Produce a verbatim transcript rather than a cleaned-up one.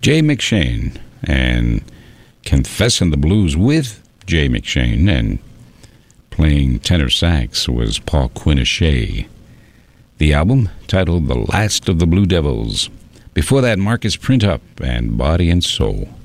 Jay McShane, and Confessin' the Blues with Jay McShane, and playing tenor sax was Paul Quinichette. The album, titled The Last of the Blue Devils. Before that, Marcus Printup and Body and Soul.